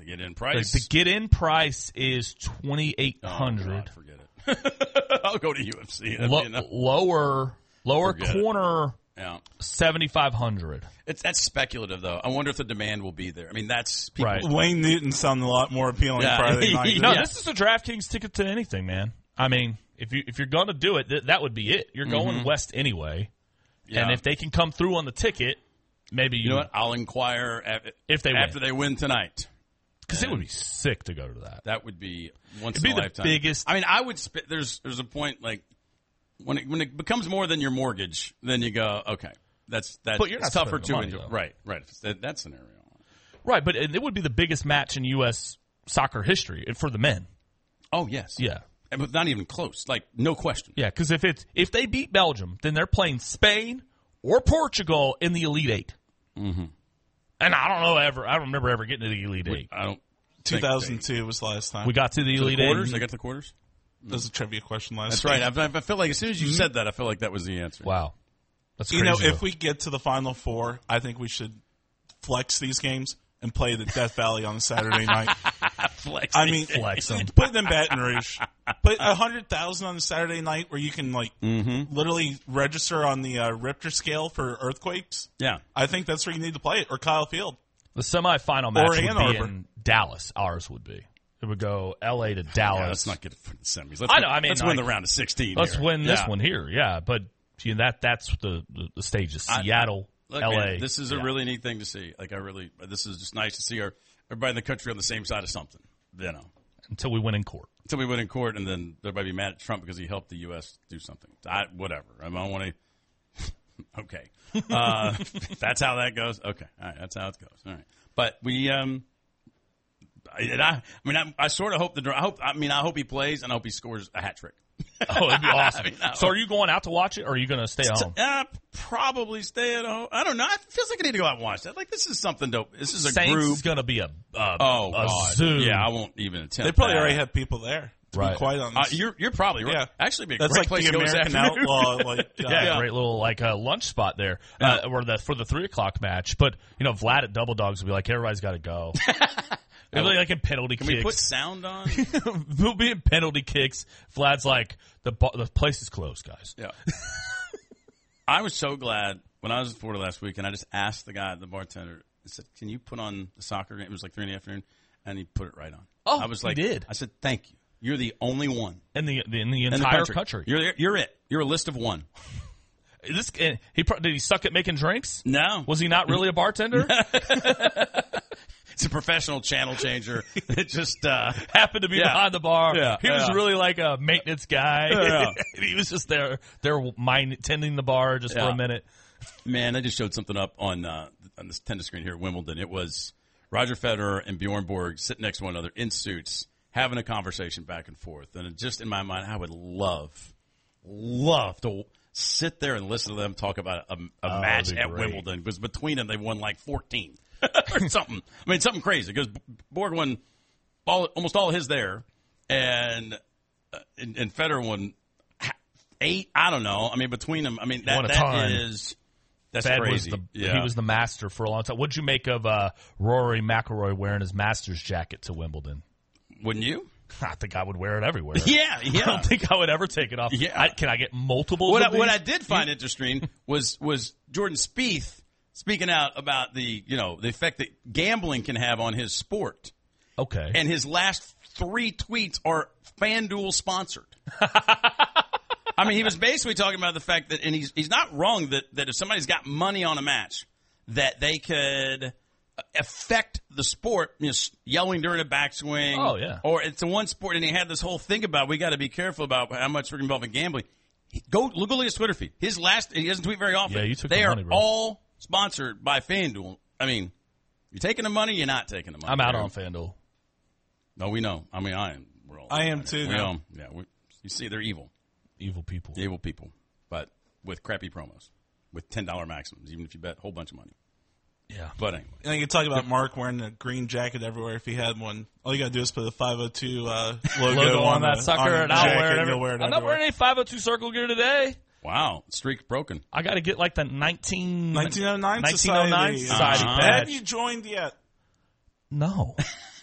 The get-in price. The get-in price is $2,800. Oh, forget it. I'll go to UFC. Lower corner, yeah, $7,500. That's speculative, though. I wonder if the demand will be there. I mean, that's people. Right. Wayne Newton sounded a lot more appealing Friday night. No, this is a DraftKings ticket to anything, man. I mean, if you're going to do it, that would be it. You're going west anyway. Yeah. And if they can come through on the ticket, maybe you know what? I'll inquire after they win tonight. Because it would be sick to go to that. That would be once It'd in a be lifetime. The biggest. I mean, I would. There's a point like when it becomes more than your mortgage, then you go, okay, that's but you're not tougher to money, enjoy. Though. Right. That scenario. Right, but it would be the biggest match in U.S. soccer history for the men. Oh yes, yeah, but not even close. Like no question. Yeah, because if they beat Belgium, then they're playing Spain or Portugal in the Elite Eight. Mm-hmm. And I don't remember ever getting to the Elite Eight. I don't. 2002 was the last time. We got to the Elite quarters? Eight. I got to the quarters? That was a trivia question last That's week. right. I feel like as soon as you said that, I feel like that was the answer. Wow. That's crazy. If we get to the Final Four, I think we should flex these games and play the Death Valley on a Saturday night. Flex. I mean, flex them. Put it in Baton Rouge. Put 100,000 on a Saturday night where you can literally register on the Richter scale for earthquakes. Yeah. I think that's where you need to play it, or Kyle Field. The semifinal match would Ann be Arbor. in Dallas. Ours would be. It would go L.A. to Dallas. Yeah, let's not get for the semis. Let's win the round of 16. Let's here. win this one here. Yeah, but that's the stage is Seattle, L.A. Man, this is a really neat thing to see. This is just nice to see everybody in the country on the same side of something. You know, until we win in court. Until we win in court, and then everybody be mad at Trump because he helped the U.S. do something. Whatever. I don't want to. Okay, that's how that goes. Okay, all right, that's how it goes. All right, but we. I sort of hope I hope he plays and I hope he scores a hat trick. Oh, it'd be awesome. So are you going out to watch it or are you going to stay home? Probably stay at home. I don't know. It feels like I need to go out and watch that. Like, this is something dope. This is a Saints group. is going to be a zoo. Yeah, I won't even attempt They probably already have people there. To be quite honest. You're probably right. Yeah. Actually, be a that's great like place the to go American this afternoon. Outlaw. Great little lunch spot there for the 3:00 match. But Vlad at Double Dogs will be like, everybody's got to go. It'll be like in penalty kicks. Can we put sound on? We'll be in penalty kicks. Vlad's like, the place is closed, guys. Yeah. I was so glad when I was in Florida last week, and I just asked the guy, the bartender, I said, can you put on the soccer game? It was like 3 in the afternoon, and he put it right on. Oh, I was like, he did. I said, thank you. You're the only one. In the entire country. You're it. You're a list of one. Did he suck at making drinks? No. Was he not really a bartender? It's a professional channel changer. It just happened to be behind the bar. Yeah, he was really like a maintenance guy. Yeah. He was just there tending the bar just for a minute. Man, I just showed something up on this tennis screen here at Wimbledon. It was Roger Federer and Bjorn Borg sitting next to one another in suits, having a conversation back and forth. And it just in my mind, I would love to sit there and listen to them talk about a match at Wimbledon, because between them they won like 14 or something. I mean, something crazy, because Borg won almost all his there, and Federer won 8. I don't know. I mean, between them, I mean that's Fed crazy. He was the master for a long time. What'd you make of Rory McIlroy wearing his Masters jacket to Wimbledon? Wouldn't you? I think I would wear it everywhere. Yeah. I don't think I would ever take it off. Yeah. Can I get multiple? What I did find interesting was Jordan Spieth speaking out about the effect that gambling can have on his sport. Okay. And his last 3 tweets are FanDuel sponsored. I mean, he was basically talking about the fact that, and he's not wrong, that if somebody's got money on a match, that they could affect the sport, yelling during a backswing. Oh, yeah. Or it's a one sport, and he had this whole thing about we got to be careful about how much we're involved in gambling. Look at his Twitter feed. He doesn't tweet very often. Yeah, you took they the are money, bro. all sponsored by FanDuel. I mean, you're taking the money, you're not taking the money. I'm out on FanDuel. No, we know. I mean, I am. I am too. Yeah, you see, they're evil. Evil people. Evil people, but with crappy promos, with $10 maximums, even if you bet a whole bunch of money. Yeah. But anyway. And you can talk about Mark wearing a green jacket everywhere if he had one. All you got to do is put a 502 logo on that sucker, and I'll wear it everywhere. I'm not wearing any 502 Circle gear today. Wow. Streak broken. I got to get like the 1909 Society. badge. Have you joined yet? No.